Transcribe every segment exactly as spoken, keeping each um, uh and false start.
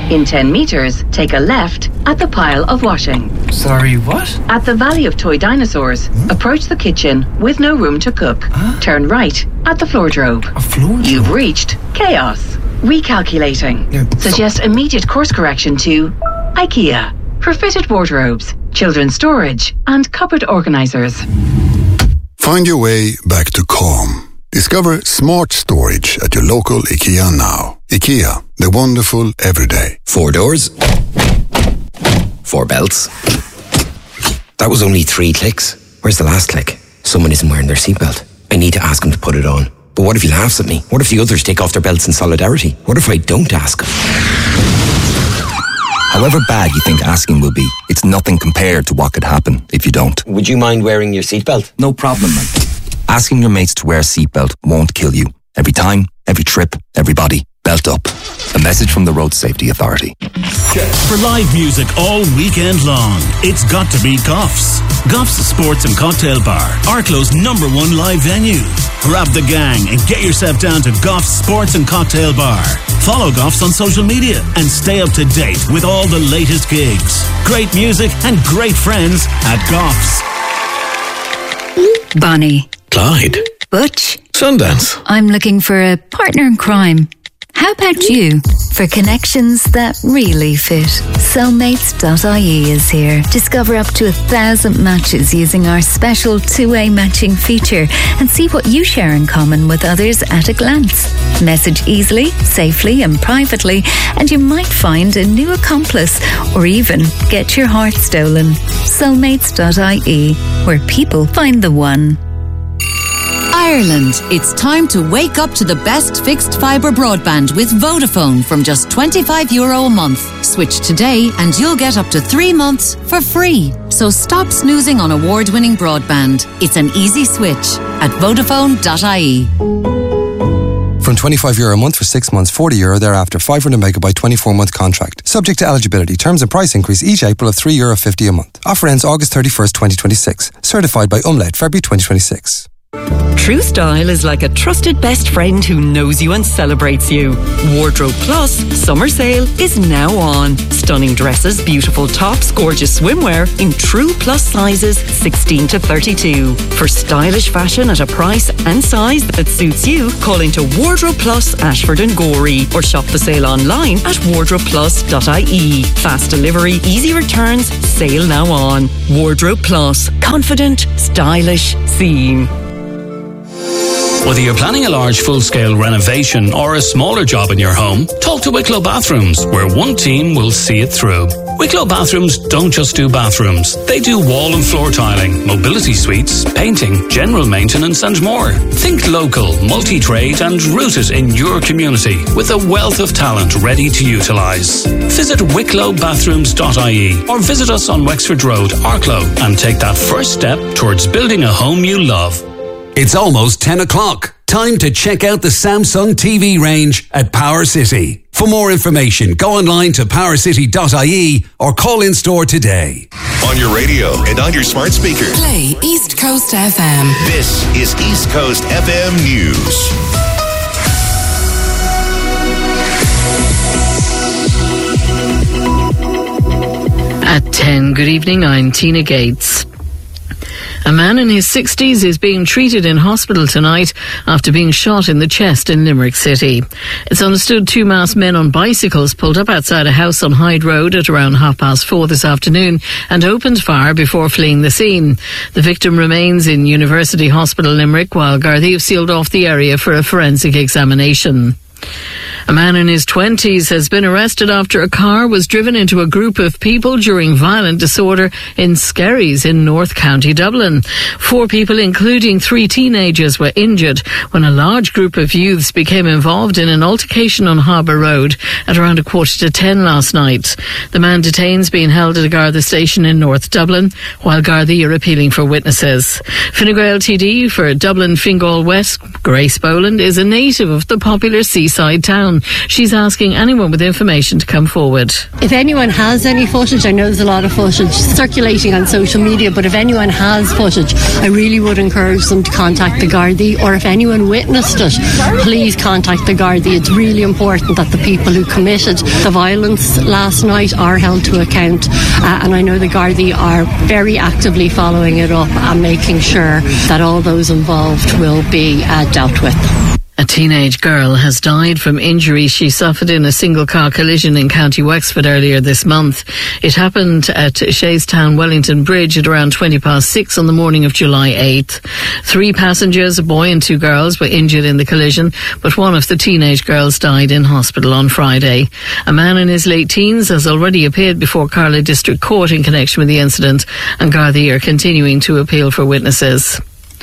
In ten metres, take a left at the pile of washing. Sorry, what? At the Valley of Toy Dinosaurs, hmm? approach the kitchen with no room to cook. Huh? Turn right at the floordrobe. A floordrobe? You've reached chaos. Recalculating. Yeah, Suggest so- immediate course correction to IKEA for fitted wardrobes, children's storage and cupboard organisers. Find your way back to calm. Discover smart storage at your local IKEA now. IKEA, the wonderful everyday. Four doors. Four belts. That was only three clicks. Where's the last click? Someone isn't wearing their seatbelt. I need to ask him to put it on. But what if he laughs at me? What if the others take off their belts in solidarity? What if I don't ask him? However bad you think asking will be, it's nothing compared to what could happen if you don't. Would you mind wearing your seatbelt? No problem, man. Asking your mates to wear a seatbelt won't kill you. Every time, every trip, everybody, belt up. A message from the Road Safety Authority. For live music all weekend long, it's got to be Goffs. Goffs Sports and Cocktail Bar, Arklo's number one live venue. Grab the gang and get yourself down to Goffs Sports and Cocktail Bar. Follow Goffs on social media and stay up to date with all the latest gigs. Great music and great friends at Goffs. Bonnie. Clyde. Butch. Sundance. I'm looking for a partner in crime. How about you? For connections that really fit, Soulmates dot I E is here. Discover up to a thousand matches using our special two-way matching feature and see what you share in common with others at a glance. Message easily, safely and privately and you might find a new accomplice or even get your heart stolen. Soulmates dot I E, where people find the one. Ireland, it's time to wake up to the best fixed fibre broadband with Vodafone from just twenty-five euro a month. Switch today and you'll get up to three months for free. So stop snoozing on award-winning broadband. It's an easy switch at Vodafone dot I E. From twenty-five euro a month for six months, forty euro thereafter, five hundred megabyte twenty-four month contract. Subject to eligibility. Terms and price increase each April of three euro fifty a month. Offer ends August thirty-first, twenty twenty-six. Certified by Umlaut, February twenty twenty-six. True Style is like a trusted best friend who knows you and celebrates you. Wardrobe Plus summer sale is now on. Stunning dresses, beautiful tops, gorgeous swimwear in true plus sizes sixteen to thirty-two. For stylish fashion at a price and size that suits you, call into Wardrobe Plus Ashford and Gorey or shop the sale online at wardrobe plus dot I E. Fast delivery, easy returns, sale now on. Wardrobe Plus. Confident, stylish, seen. Whether you're planning a large full-scale renovation or a smaller job in your home, talk to Wicklow Bathrooms, where one team will see it through. Wicklow Bathrooms don't just do bathrooms. They do wall and floor tiling, mobility suites, painting, general maintenance and more. Think local, multi-trade and rooted in your community with a wealth of talent ready to utilise. Visit wicklow bathrooms dot I E or visit us on Wexford Road, Arklow, and take that first step towards building a home you love. It's almost ten o'clock. Time to check out the Samsung T V range at Power City. For more information, go online to power city dot I E or call in store today. On your radio and on your smart speaker. Play East Coast F M. This is East Coast F M News. At ten, good evening, I'm Tina Gates. A man in his sixties is being treated in hospital tonight after being shot in the chest in Limerick City. It's understood two masked men on bicycles pulled up outside a house on Hyde Road at around half past four this afternoon and opened fire before fleeing the scene. The victim remains in University Hospital Limerick while Gardaí have sealed off the area for a forensic examination. A man in his twenties has been arrested after a car was driven into a group of people during violent disorder in Skerries in North County Dublin. Four people, including three teenagers, were injured when a large group of youths became involved in an altercation on Harbour Road at around a quarter to ten last night. The man detained is being held at a Garda station in North Dublin, while Gardaí are appealing for witnesses. Fine Gael T D for Dublin Fingal West, Grace Boland, is a native of the popular Sea seaside town. She's asking anyone with information to come forward. If anyone has any footage, I know there's a lot of footage circulating on social media, but if anyone has footage, I really would encourage them to contact the Gardaí, or if anyone witnessed it, please contact the Gardaí. It's really important that the people who committed the violence last night are held to account, uh, and I know the Gardaí are very actively following it up and making sure that all those involved will be uh, dealt with. A teenage girl has died from injuries she suffered in a single-car collision in County Wexford earlier this month. It happened at Shaystown Wellington Bridge at around twenty past six on the morning of July eighth. Three passengers, a boy and two girls, were injured in the collision, but one of the teenage girls died in hospital on Friday. A man in his late teens has already appeared before Carlow District Court in connection with the incident, and Gardaí are continuing to appeal for witnesses.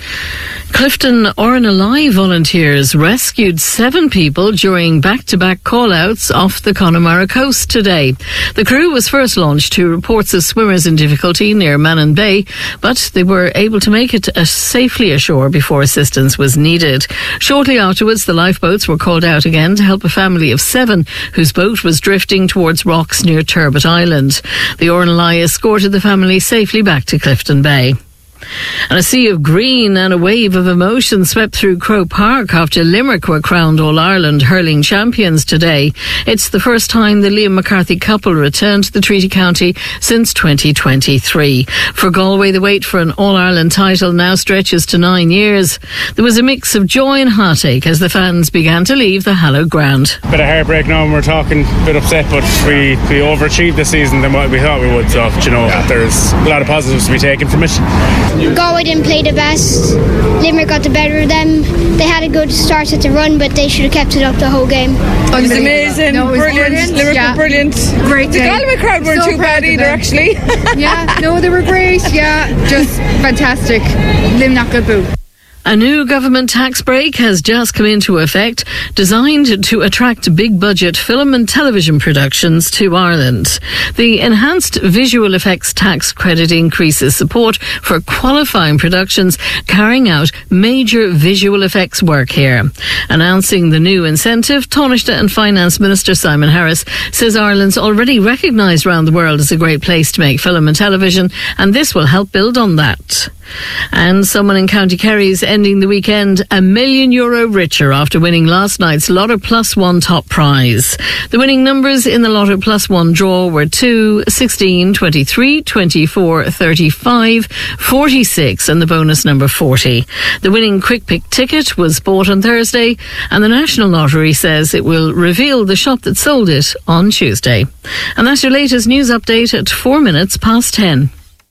Clifton Ornalai volunteers rescued seven people during back-to-back call-outs off the Connemara coast today. The crew was first launched to reports of swimmers in difficulty near Mannon Bay, but they were able to make it uh, safely ashore before assistance was needed. Shortly afterwards, the lifeboats were called out again to help a family of seven whose boat was drifting towards rocks near Turbot Island. The Ornalai escorted the family safely back to Clifton Bay. And a sea of green and a wave of emotion swept through Croke Park after Limerick were crowned All-Ireland hurling champions today. It's the first time the Liam McCarthy couple returned to the Treaty County since twenty twenty-three. For Galway, the wait for an All-Ireland title now stretches to nine years. There was a mix of joy and heartache as the fans began to leave the hallowed ground. Bit of heartbreak now, and we're talking a bit upset, but we, we overachieved this season than what we thought we would, so you know, yeah. There's a lot of positives to be taken from it. Galway didn't play the best. Limerick got the better of them. They had a good start at the run, but they should have kept it up the whole game. It was amazing, no, it was brilliant. brilliant. Limerick yeah. were brilliant. Great the Galway crowd weren't so too bad either, actually. Yeah, no, they were great. Yeah, just fantastic. Limerick got boo. A new government tax break has just come into effect, designed to attract big-budget film and television productions to Ireland. The enhanced visual effects tax credit increases support for qualifying productions carrying out major visual effects work here. Announcing the new incentive, Taoiseach and Finance Minister Simon Harris says Ireland's already recognised around the world as a great place to make film and television, and this will help build on that. And someone in County Kerry is ending the weekend a million euro richer after winning last night's Lotto Plus One top prize. The winning numbers in the Lotto Plus One draw were two, sixteen, twenty-three, twenty-four, thirty-five, forty-six and the bonus number forty. The winning Quick Pick ticket was bought on Thursday, and the National Lottery says it will reveal the shop that sold it on Tuesday. And that's your latest news update at four minutes past ten.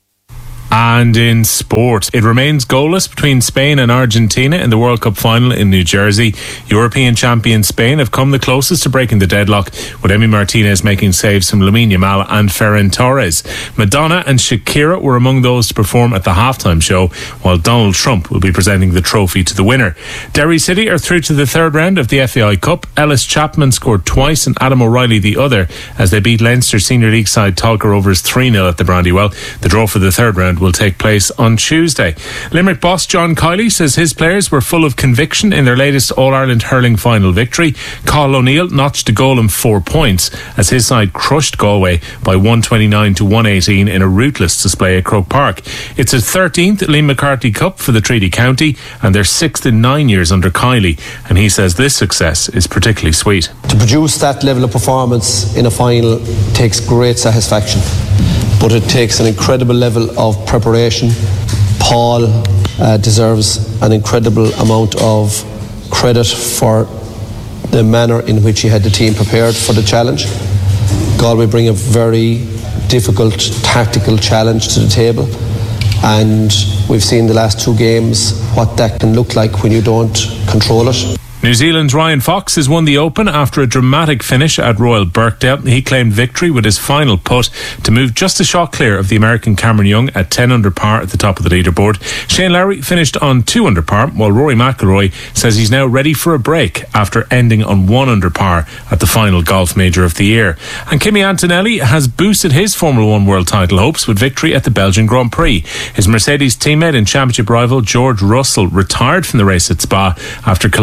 And in sport, it remains goalless between Spain and Argentina in the World Cup final in New Jersey. European champion Spain have come the closest to breaking the deadlock, with Emi Martinez making saves from Lamine Yamal and Ferran Torres. Madonna and Shakira were among those to perform at the halftime show, while Donald Trump will be presenting the trophy to the winner. Derry City are through to the third round of the F A I Cup. Ellis Chapman scored twice and Adam O'Reilly the other as they beat Leinster Senior League side Tolka Rovers three nil at the Brandywell. The draw for the third round will take place on Tuesday. Limerick boss John Kiley says his players were full of conviction in their latest All-Ireland hurling final victory. Cathal O'Neill notched a goal and four points as his side crushed Galway by one twenty-nine to one eighteen in a ruthless display at Croke Park. It's a thirteenth Liam McCarthy Cup for the Treaty County and their sixth in nine years under Kiley, and he says this success is particularly sweet. To produce that level of performance in a final takes great satisfaction, but it takes an incredible level of preparation. Paul uh, deserves an incredible amount of credit for the manner in which he had the team prepared for the challenge. Galway bring a very difficult tactical challenge to the table, and we've seen the last two games what that can look like when you don't control it. New Zealand's Ryan Fox has won the Open after a dramatic finish at Royal Birkdale. He claimed victory with his final putt to move just a shot clear of the American Cameron Young at ten under par at the top of the leaderboard. Shane Lowry finished on two under par, while Rory McIlroy says he's now ready for a break after ending on one under par at the final golf major of the year. And Kimi Antonelli has boosted his Formula One world title hopes with victory at the Belgian Grand Prix. His Mercedes teammate and championship rival George Russell retired from the race at Spa after colliding with Lewis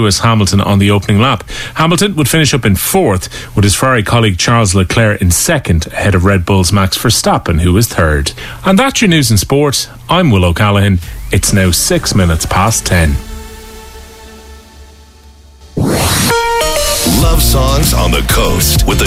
Lewis Hamilton on the opening lap. Hamilton would finish up in fourth, with his Ferrari colleague Charles Leclerc in second, ahead of Red Bull's Max Verstappen, who was third. And that's your news in sport. I'm Will O'Callaghan. It's now six minutes past ten. Love songs on the coast with the